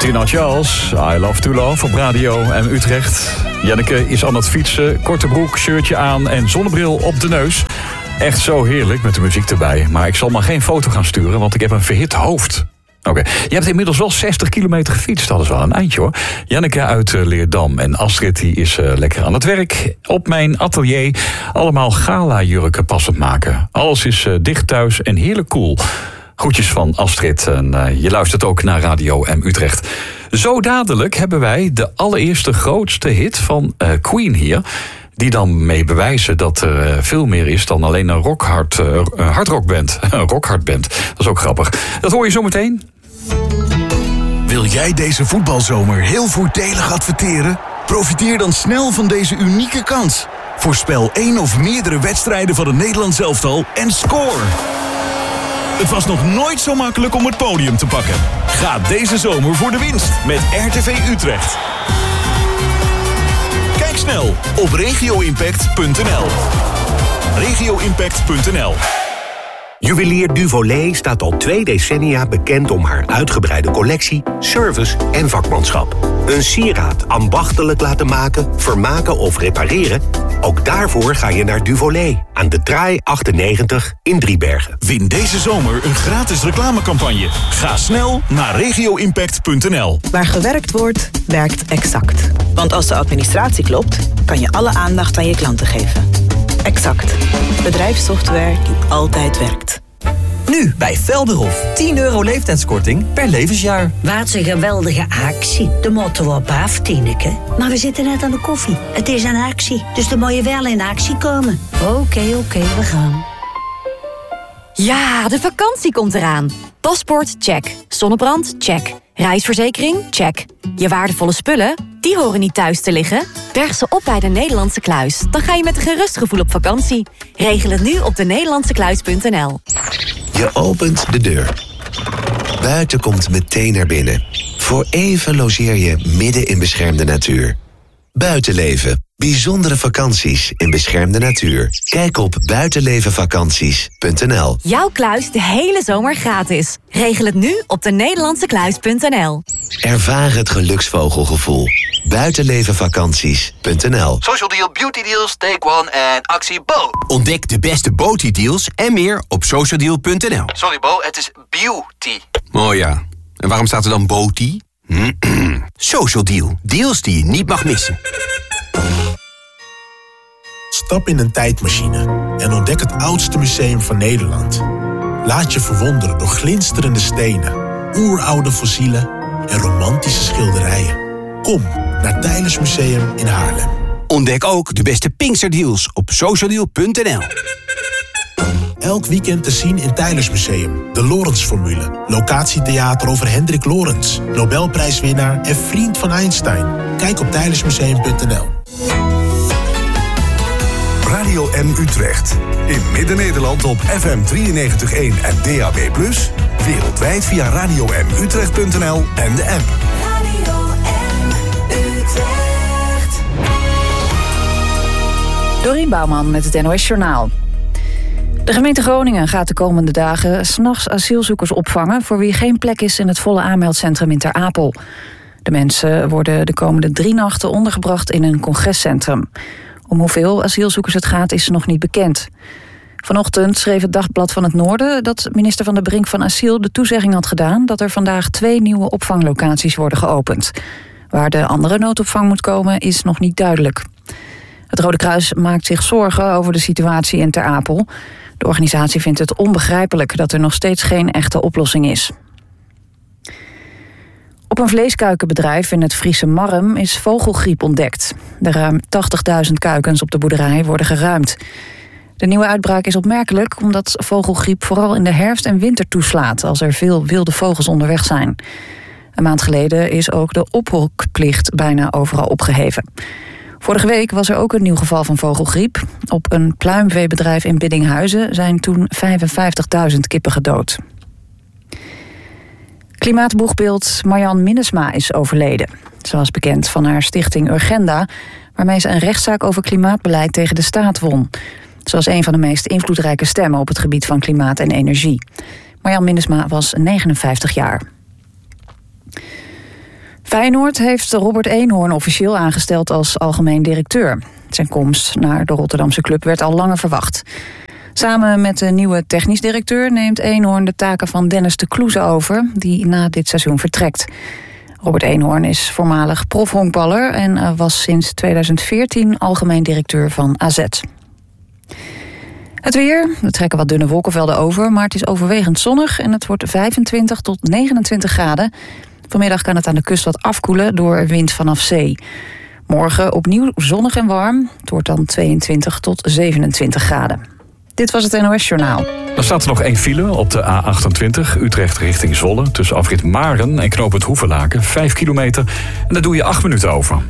Katrina Charles, I Love to Love op Radio M Utrecht. Janneke is aan het fietsen, korte broek, shirtje aan en zonnebril op de neus. Echt zo heerlijk met de muziek erbij. Maar ik zal maar geen foto gaan sturen, want ik heb een verhit hoofd. Oké. Je hebt inmiddels wel 60 kilometer gefietst. Dat is wel een eindje hoor. Janneke uit Leerdam en Astrid die is lekker aan het werk. Op mijn atelier allemaal gala-jurken passend maken. Alles is dicht thuis en heerlijk cool. Groetjes van Astrid. En je luistert ook naar Radio M Utrecht. Zo dadelijk hebben wij de allereerste grootste hit van Queen hier. Die dan mee bewijzen dat er veel meer is dan alleen een hardrockband. Een rockhardband. Dat is ook grappig. Dat hoor je zo meteen. Wil jij deze voetbalzomer heel voordelig adverteren? Profiteer dan snel van deze unieke kans. Voorspel 1 of meerdere wedstrijden van het Nederlands elftal en score! Het was nog nooit zo makkelijk om het podium te pakken. Ga deze zomer voor de winst met RTV Utrecht. Kijk snel op regioimpact.nl. regioimpact.nl. Juwelier Duvolet staat al 2 decennia bekend om haar uitgebreide collectie, service en vakmanschap. Een sieraad ambachtelijk laten maken, vermaken of repareren? Ook daarvoor ga je naar Duvolet aan de Draai 98 in Driebergen. Win deze zomer een gratis reclamecampagne. Ga snel naar regioimpact.nl. Waar gewerkt wordt, werkt Exact. Want als de administratie klopt, kan je alle aandacht aan je klanten geven. Exact. Bedrijfssoftware die altijd werkt. Nu bij Velderhof. €10 leeftijdskorting per levensjaar. Wat een geweldige actie. De moeten we op af, Tineke. Maar we zitten net aan de koffie. Het is een actie, dus dan moet je wel in actie komen. Oké, we gaan. Ja, de vakantie komt eraan. Paspoort, check. Zonnebrand, check. Reisverzekering, check. Je waardevolle spullen, die horen niet thuis te liggen. Berg ze op bij de Nederlandse Kluis. Dan ga je met een gerust gevoel op vakantie. Regel het nu op denederlandsekluis.nl. Je opent de deur. Buiten komt meteen naar binnen. Voor even logeer je midden in beschermde natuur. Buitenleven. Bijzondere vakanties in beschermde natuur. Kijk op buitenlevenvakanties.nl. Jouw kluis de hele zomer gratis. Regel het nu op denederlandsekluis.nl. Ervaar het geluksvogelgevoel. Buitenlevenvakanties.nl. Social Deal, Beauty Deals, Take One en Actie Bo. Ontdek de beste Beauty Deals en meer op socialdeal.nl. Sorry Bo, het is beauty. Oh ja, en waarom staat er dan Beauty? Social Deal, deals die je niet mag missen. Stap in een tijdmachine en ontdek het oudste museum van Nederland. Laat je verwonderen door glinsterende stenen, oeroude fossielen en romantische schilderijen. Kom naar Teylers Museum in Haarlem. Ontdek ook de beste Pinksterdeals op socialdeal.nl. Elk weekend te zien in Teylers Museum. De Lorentz-formule. Locatietheater over Hendrik Lorentz. Nobelprijswinnaar en vriend van Einstein. Kijk op tijlersmuseum.nl. Radio M Utrecht. In Midden-Nederland op FM 93.1 en DAB+. Wereldwijd via radio-mutrecht.nl en de app. Radio M Utrecht. Dorien Bouwman met het NOS Journaal. De gemeente Groningen gaat de komende dagen 's nachts asielzoekers opvangen voor wie geen plek is in het volle aanmeldcentrum in Ter Apel. De mensen worden de komende 3 nachten ondergebracht in een congrescentrum. Om hoeveel asielzoekers het gaat is nog niet bekend. Vanochtend schreef het Dagblad van het Noorden dat minister Van der Brink van Asiel de toezegging had gedaan dat er vandaag 2 nieuwe opvanglocaties worden geopend. Waar de andere noodopvang moet komen is nog niet duidelijk. Het Rode Kruis maakt zich zorgen over de situatie in Ter Apel. De organisatie vindt het onbegrijpelijk dat er nog steeds geen echte oplossing is. Op een vleeskuikenbedrijf in het Friese Marm is vogelgriep ontdekt. De ruim 80.000 kuikens op de boerderij worden geruimd. De nieuwe uitbraak is opmerkelijk omdat vogelgriep vooral in de herfst en winter toeslaat als er veel wilde vogels onderweg zijn. Een maand geleden is ook de ophokplicht bijna overal opgeheven. Vorige week was er ook een nieuw geval van vogelgriep. Op een pluimveebedrijf in Biddinghuizen zijn toen 55.000 kippen gedood. Klimaatboegbeeld Marjan Minnesma is overleden. Ze was bekend van haar stichting Urgenda, waarmee ze een rechtszaak over klimaatbeleid tegen de staat won. Ze was een van de meest invloedrijke stemmen op het gebied van klimaat en energie. Marjan Minnesma was 59 jaar. Feyenoord heeft Robert Eenhoorn officieel aangesteld als algemeen directeur. Zijn komst naar de Rotterdamse club werd al langer verwacht. Samen met de nieuwe technisch directeur neemt Eenhoorn de taken van Dennis de Kloeze over, die na dit seizoen vertrekt. Robert Eenhoorn is voormalig profhonkballer en was sinds 2014 algemeen directeur van AZ. Het weer, er trekken wat dunne wolkenvelden over, maar het is overwegend zonnig en het wordt 25 tot 29 graden. Vanmiddag kan het aan de kust wat afkoelen door wind vanaf zee. Morgen opnieuw zonnig en warm. Het wordt dan 22 tot 27 graden. Dit was het NOS Journaal. Dan staat er nog 1 file op de A28, Utrecht richting Zwolle. Tussen afrit Maren en knooppunt Hoevelaken, 5 kilometer. En daar doe je 8 minuten over.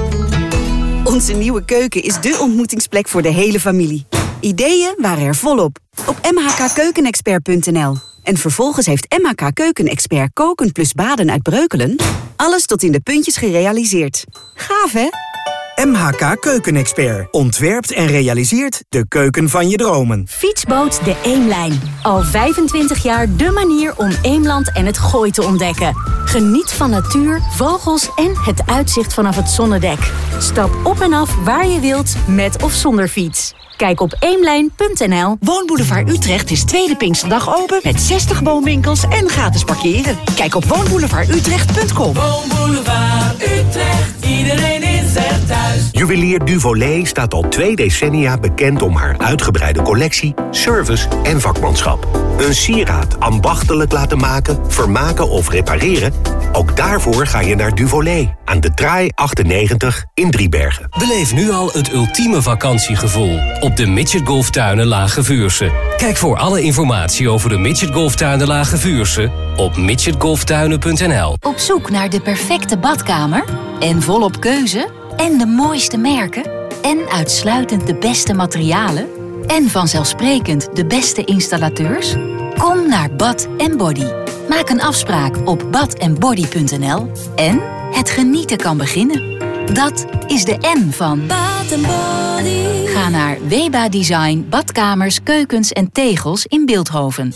Onze nieuwe keuken is dé ontmoetingsplek voor de hele familie. Ideeën waren er volop. Op mhkkeukenexpert.nl. En vervolgens heeft MHK Keukenexpert koken plus baden uit Breukelen alles tot in de puntjes gerealiseerd. Gaaf, hè? MHK Keukenexpert ontwerpt en realiseert de keuken van je dromen. Fietsboot de Eemlijn. Al 25 jaar de manier om Eemland en het Gooi te ontdekken. Geniet van natuur, vogels en het uitzicht vanaf het zonnedek. Stap op en af waar je wilt, met of zonder fiets. Kijk op eemlijn.nl. Woonboulevard Utrecht is tweede Pinksterdag open met 60 woonwinkels en gratis parkeren. Kijk op woonboulevardutrecht.com. Woonboulevard Utrecht, iedereen is er thuis. Juwelier Duvolet staat al 2 decennia bekend om haar uitgebreide collectie, service en vakmanschap. Een sieraad ambachtelijk laten maken, vermaken of repareren? Ook daarvoor ga je naar Duvolet aan de Traai 98 in Driebergen. Beleef nu al het ultieme vakantiegevoel op de Midget Golftuinen Lage Vuursche. Kijk voor alle informatie over de Midget Golftuinen Lage Vuursche op midgetgolftuinen.nl. Op zoek naar de perfecte badkamer? En volop keuze? En de mooiste merken? En uitsluitend de beste materialen? En vanzelfsprekend de beste installateurs? Kom naar Bad & Body. Maak een afspraak op badandbody.nl en het genieten kan beginnen. Dat is de N van Bad & Body. Ga naar Weba Design, badkamers, keukens en tegels in Bilthoven.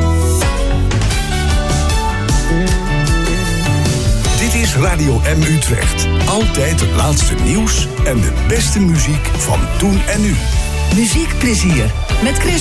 Dit is Radio M Utrecht. Altijd het laatste nieuws en de beste muziek van toen en nu. Muziekplezier met Chris